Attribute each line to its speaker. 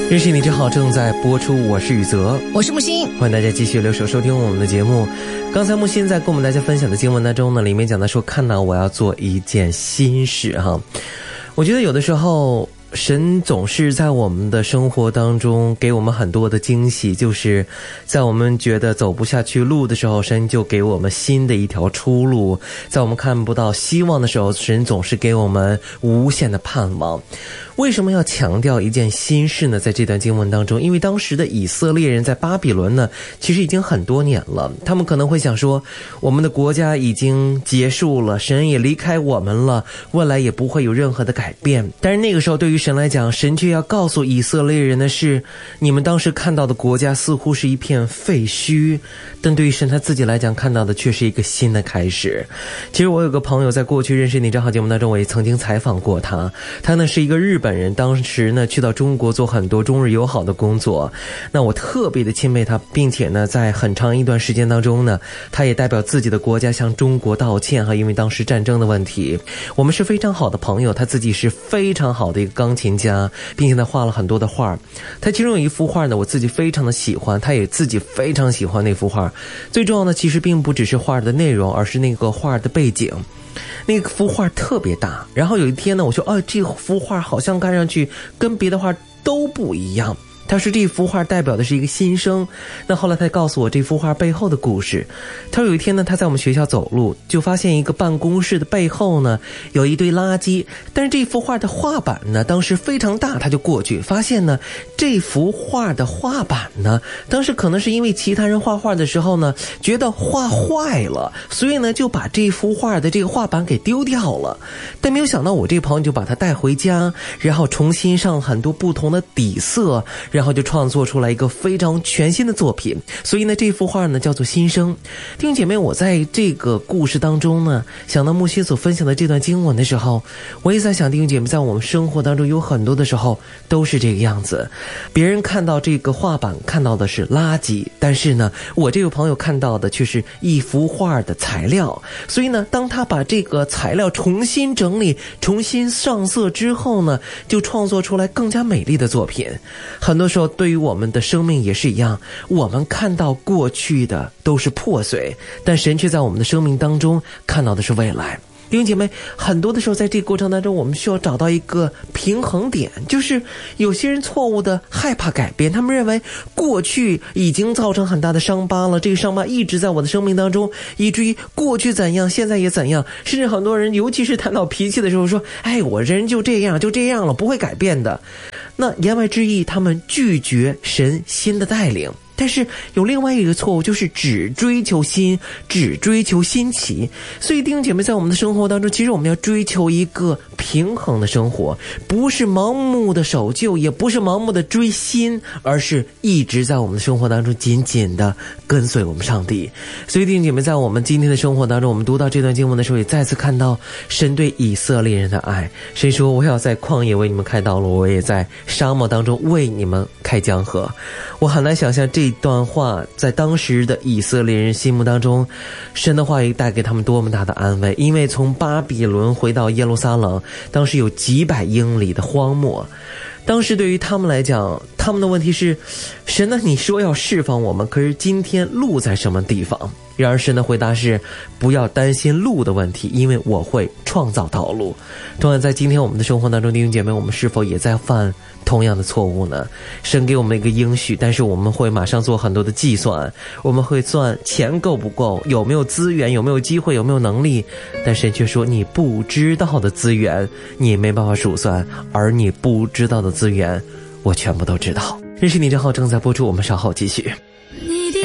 Speaker 1: 认识你之好正在播出，我是宇泽，
Speaker 2: 我是木心，
Speaker 1: 欢迎大家继续留守收听我们的节目。刚才木心在跟我们大家分享的经文当中呢，里面讲到说，看到我要做一件新事哈。我觉得有的时候神总是在我们的生活当中给我们很多的惊喜，就是在我们觉得走不下去路的时候，神就给我们新的一条出路，在我们看不到希望的时候，神总是给我们无限的盼望。为什么要强调一件新事呢？在这段经文当中，因为当时的以色列人在巴比伦呢，其实已经很多年了，他们可能会想说，我们的国家已经结束了，神也离开我们了，未来也不会有任何的改变。但是那个时候对于神来讲，神却要告诉以色列人的是，你们当时看到的国家似乎是一片废墟，但对于神他自己来讲，看到的却是一个新的开始。其实我有个朋友在过去认识你账号节目当中，我也曾经采访过他，他呢是一个日本人，当时呢去到中国做很多中日友好的工作，那我特别的钦佩他，并且呢在很长一段时间当中呢，他也代表自己的国家向中国道歉哈，因为当时战争的问题。我们是非常好的朋友，他自己是非常好的一个钢琴家，并且他画了很多的画。他其中有一幅画呢，我自己非常的喜欢，他也自己非常喜欢那幅画。最重要的其实并不只是画的内容，而是那个画的背景。那幅画特别大，然后有一天呢，我说这幅画好像看上去跟别的画都不一样。他说这幅画代表的是一个新生。那后来他告诉我这幅画背后的故事。他说有一天呢，他在我们学校走路，就发现一个办公室的背后呢有一堆垃圾，但是这幅画的画板呢当时非常大，他就过去发现呢，这幅画的画板呢当时可能是因为其他人画画的时候呢觉得画坏了，所以呢就把这幅画的这个画板给丢掉了。但没有想到我这个朋友就把它带回家，然后重新上很多不同的底色，然后就创作出来一个非常全新的作品。所以呢这幅画呢叫做新生。弟兄姐妹，我在这个故事当中呢想到木心所分享的这段经文的时候，我也在想，弟兄姐妹，在我们生活当中有很多的时候都是这个样子。别人看到这个画板看到的是垃圾，但是呢我这个朋友看到的却是一幅画的材料。所以呢当他把这个材料重新整理重新上色之后呢，就创作出来更加美丽的作品。很多时候对于我们的生命也是一样，我们看到过去的都是破碎，但神却在我们的生命当中看到的是未来。弟兄姐妹，很多的时候在这个过程当中，我们需要找到一个平衡点，就是有些人错误的害怕改变，他们认为过去已经造成很大的伤疤了，这个伤疤一直在我的生命当中，以至于过去怎样现在也怎样。甚至很多人尤其是谈到脾气的时候说，我人就这样了，不会改变的。那言外之意，他们拒绝神新的带领。但是有另外一个错误，就是只追求新，只追求新奇。所以弟兄姐妹，在我们的生活当中，其实我们要追求一个平衡的生活，不是盲目的守旧，也不是盲目的追新，而是一直在我们的生活当中紧紧的跟随我们上帝。所以弟兄姐妹，在我们今天的生活当中，我们读到这段经文的时候，也再次看到神对以色列人的爱。神说，我要在旷野为你们开道路，我也在沙漠当中为你们开江河。我很难想象这段话在当时的以色列人心目当中，神的话语带给他们多么大的安慰。因为从巴比伦回到耶路撒冷，当时有几百英里的荒漠。当时对于他们来讲，他们的问题是，神呢，你说要释放我们，可是今天路在什么地方？然而神的回答是，不要担心路的问题，因为我会创造道路。同样在今天我们的生活当中，弟兄姐妹，我们是否也在犯同样的错误呢？神给我们一个应许，但是我们会马上做很多的计算，我们会算钱够不够，有没有资源，有没有机会，有没有能力。但神却说，你不知道的资源你没办法数算，而你不知道的资源我全部都知道。认识你账号正在播出，我们稍后继续。